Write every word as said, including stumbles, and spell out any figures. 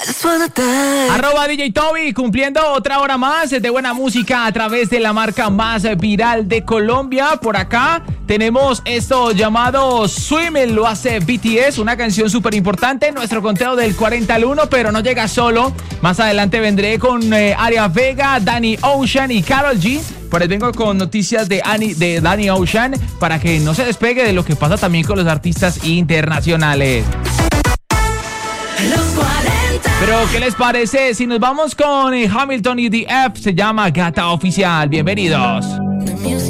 Arroba D J Toby cumpliendo otra hora más de buena música a través de la marca más viral de Colombia. Por acá tenemos esto llamado Swim, lo hace B T S, una canción súper importante. Nuestro conteo del cuarenta al uno, pero no llega solo. Más adelante vendré con eh, Aria Vega, Danny Ocean y Karol G. Por ahí vengo con noticias de, Annie, de Danny Ocean para que no se despegue de lo que pasa también con los artistas internacionales. Pero, ¿qué les parece si nos vamos con Hamilton y The F? Se llama Gata Oficial. Bienvenidos.